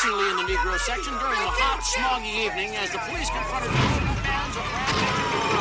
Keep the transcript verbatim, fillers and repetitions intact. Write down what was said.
increasingly in the Negro section during the hot, smoggy evening as the police confronted multiple bands of